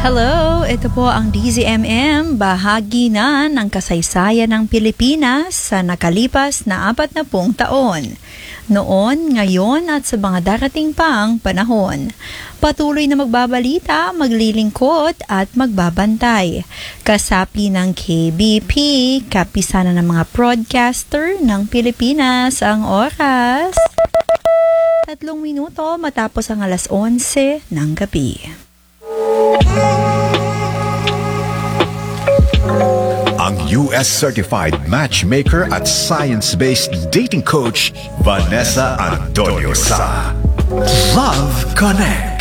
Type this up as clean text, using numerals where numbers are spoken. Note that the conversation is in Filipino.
Hello, ito po ang DZMM, bahagi na ng kasaysayan ng Pilipinas sa nakalipas na 40 taon. Noon, ngayon at sa mga darating pang panahon. Patuloy na magbabalita, maglilingkod at magbabantay. Kasapi ng KBP, kapisanan ng mga broadcaster ng Pilipinas ang oras. 3 minuto matapos ang alas 11 ng gabi. Ang US Certified Matchmaker at Science-Based Dating Coach, Vanessa Antonio sa Love Connect.